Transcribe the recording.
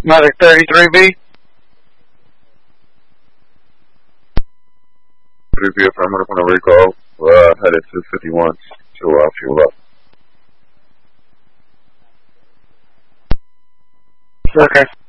Medic 33B. 3B affirmative on a recall. Headed to 51 to fuel up. Okay.